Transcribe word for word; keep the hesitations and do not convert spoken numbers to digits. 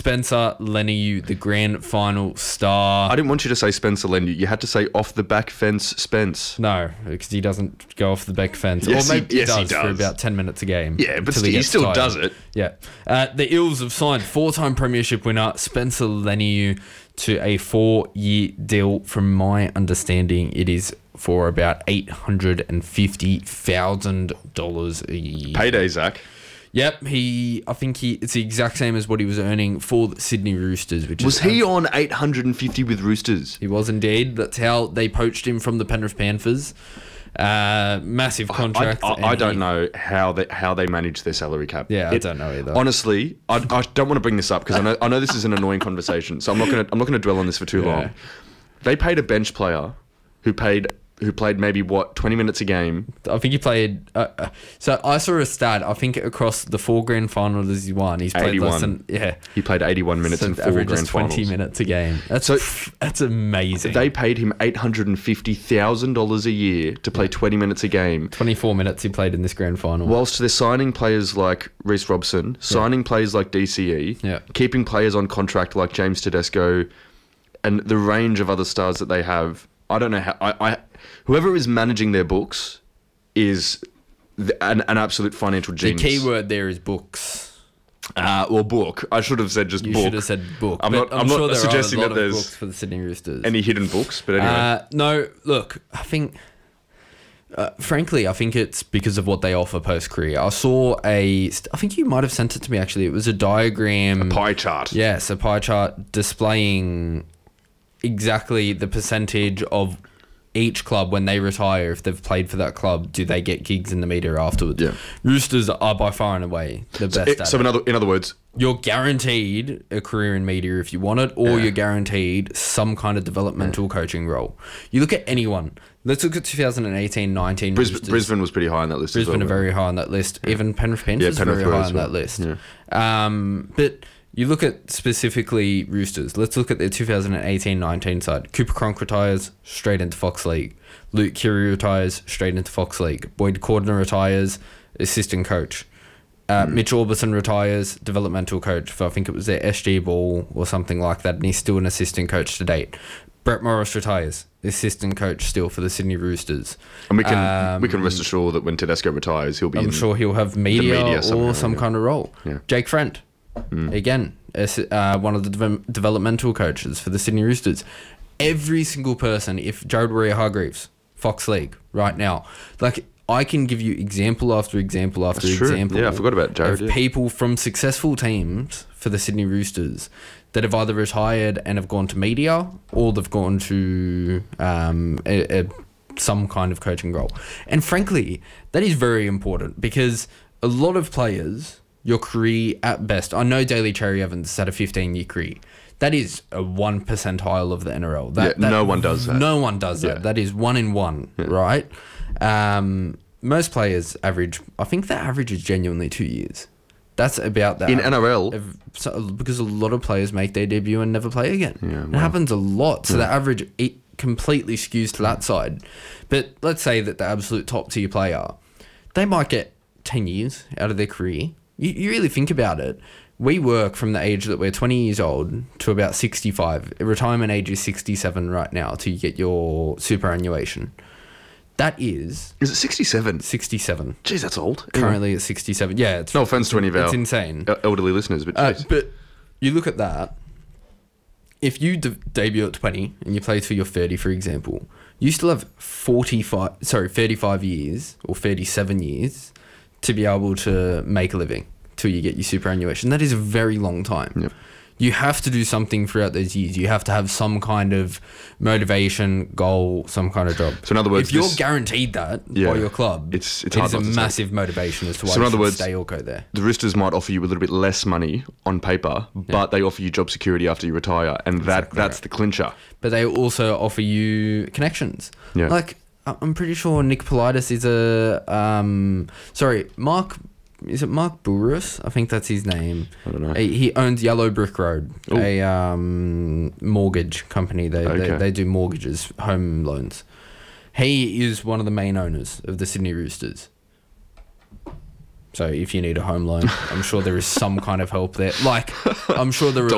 Spencer Leniu, the grand final star. I didn't want you to say Spencer Leniu. You had to say off the back fence Spence. No, because he doesn't go off the back fence. Yes, or maybe he, he, yes, does he does for about ten minutes a game. Yeah, but till he, he gets still tired. does it. Yeah. Uh, the Eels have signed four-time premiership winner Spencer Leniu to a four-year deal. From my understanding, it is for about eight hundred fifty thousand dollars a year. Payday, Zach. Yep, he. I think he. It's the exact same as what he was earning for the Sydney Roosters. Which Was is he on eight hundred fifty with Roosters? He was indeed. That's how they poached him from the Penrith Panthers. Uh, massive contract. I, I, I and don't he- know how they how they manage their salary cap. Yeah, I It- don't know either. Honestly, I, I don't want to bring this up because I know I know this is an annoying conversation, so I'm not gonna I'm not gonna dwell on this for too Yeah. long. They paid a bench player who paid who played maybe what twenty minutes a game. I think he played. Uh, uh, so I saw a stat. I think across the four grand finals he won, he's played less eighty-one. than yeah. He played eighty-one minutes So in four averages grand twenty finals. minutes a game. That's So- that's amazing. They paid him eight hundred and fifty thousand dollars a year to play twenty minutes a game. twenty-four minutes he played in this grand final. Whilst they're signing players like Reece Robson, signing players like D C E, Yeah. keeping players on contract like James Tedesco, and the range of other stars that they have. I don't know how. I, I whoever is managing their books is the, an, an absolute financial the genius. key word there is books. uh, or book. I should have said just You book. should have said book. I'm but not- I'm not sure there suggesting are a lot that of there's books for the Sydney Roosters. Any hidden books, but anyway. Uh, no, look, I think, uh, frankly, I think it's because of what they offer post career. I saw a, st- I think you might have sent it to me actually. It was a diagram. Pie chart. Yes, a pie chart displaying exactly the percentage of each club when they retire. If they've played for that club, do they get gigs in the media afterwards? Yeah. Roosters are by far and away the So, best it- at so it. in other in other words, You're guaranteed a career in media if you want it, or Yeah. you're guaranteed some kind of developmental coaching role. You look at anyone. Let's look at twenty eighteen nineteen. Brisbane, Roosters. Brisbane was pretty high on that list. Brisbane as are well, very high on that list. Even Penrith Panthers Yeah, are Penrith very were high as on well. that list. Yeah. Um, but you look at specifically Roosters. Let's look at their twenty eighteen nineteen side. Cooper Cronk retires, straight into Fox League. Luke Keary retires, straight into Fox League. Boyd Cordner retires, assistant coach. Uh, Hmm. Mitch Orbison retires, developmental coach for I think it was their S G Ball or something like that, and he's still an assistant coach to date. Brett Morris retires, assistant coach still for the Sydney Roosters. And we can we can Um, rest assured that when Tedesco retires, he'll be I'm in sure he'll have media, media somehow, or some yeah. kind of role. Yeah. Jake Friend, again, as, uh, one of the de- developmental coaches for the Sydney Roosters. Every single person, if Jared Warrior-Hargreaves, Fox League, right now, like I can give you example after example after That's true. example. Yeah, I forgot about Jared, Of yeah. people from successful teams for the Sydney Roosters that have either retired and have gone to media, or they've gone to um, a, a, some kind of coaching role. And frankly, that is very important because a lot of players, your career at best, I know Daly Cherry Evans had a fifteen-year career. That is a one percentile of the N R L. That, Yeah, that- no one does that. No one does Yeah. that. That is one in one, right? Um, most players average, I think the average is genuinely two years. That's about that. in N R L. If- so- because a lot of players make their debut and never play again. Yeah, It wow. happens a lot. So the average it completely skews to that side. But let's say that the absolute top tier player, they might get ten years out of their career. You, you really think about it. We work from the age that we're twenty years old to about sixty-five. Retirement age is sixty-seven right now till you get your superannuation. That is Is it sixty-seven? sixty-seven. Jeez, that's old. Currently at sixty-seven. Yeah, it's No offense to any of our it's insane. el- elderly listeners, but Uh, jeez. but you look at that. If you de- debut at twenty and you play till you're thirty, for example, you still have forty-five, sorry, thirty-five years or thirty-seven years to be able to make a living till you get your superannuation. That is a very long time. Yep. You have to do something throughout those years. You have to have some kind of motivation, goal, some kind of job. So in other words, if you're this- guaranteed that Yeah. by your club, It's- it's it hard is a not to take. massive motivation as to why So in you other should words, stay or go there. the Roosters might offer you a little bit less money on paper, but they offer you job security after you retire, and that Exactly that's right. the clincher. But they also offer you connections. Yeah. Like, I- I'm pretty sure Nick Politis is a... Um, sorry, Mark... Is it Mark Burris? I think that's his name. I don't know. He, he owns Yellow Brick Road, Ooh. a um, mortgage company. They, Okay. they they do mortgages, home loans. He is one of the main owners of the Sydney Roosters. So if you need a home loan, I'm sure there is some kind of help there. Like, I'm sure there are